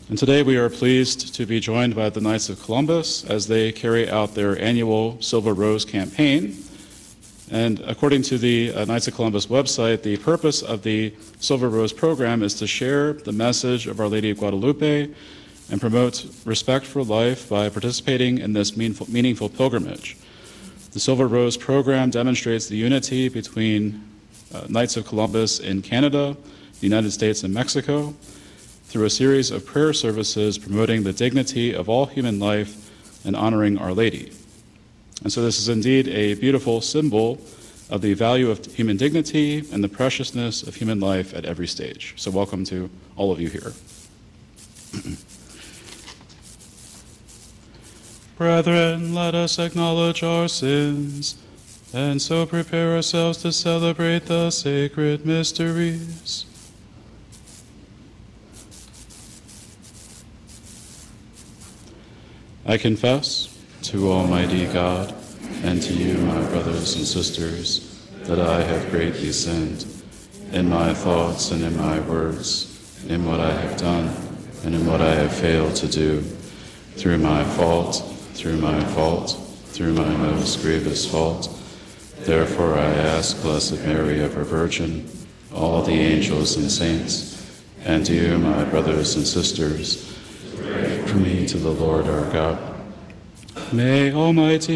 And today we are pleased to be joined by the Knights of Columbus as they carry out their annual Silver Rose campaign. And according to the Knights of Columbus website, the purpose of the Silver Rose program is to share the message of Our Lady of Guadalupe and promote respect for life by participating in this meaningful pilgrimage. The Silver Rose program demonstrates the unity between Knights of Columbus in Canada, the United States, and Mexico through a series of prayer services promoting the dignity of all human life and honoring Our Lady. And so this is indeed a beautiful symbol of the value of human dignity and the preciousness of human life at every stage. So welcome to all of you here. Brethren, let us acknowledge our sins, and so prepare ourselves to celebrate the sacred mysteries. I confess to Almighty God and to you, my brothers and sisters, that I have greatly sinned in my thoughts and in my words, in what I have done and in what I have failed to do, through my fault, through my most grievous fault. Therefore I ask Blessed Mary, ever Virgin, all the angels and saints, and you, my brothers and sisters, pray for me to the Lord our God. May Almighty